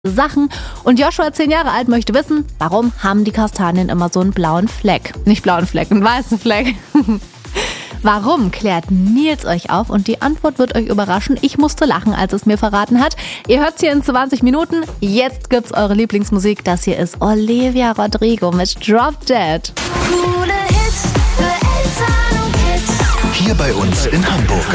Sachen. Und Joshua, 10 Jahre alt, möchte wissen, warum haben die Kastanien immer so einen blauen Fleck? Nicht blauen Fleck, einen weißen Fleck. Warum, klärt Nils euch auf und die Antwort wird euch überraschen. Ich musste lachen, als es mir verraten hat. Ihr hört's hier in 20 Minuten. Jetzt gibt's eure Lieblingsmusik. Das hier ist Olivia Rodrigo mit Drop Dead. Coole Hits für Eltern und Kids. Hier bei uns in Hamburg.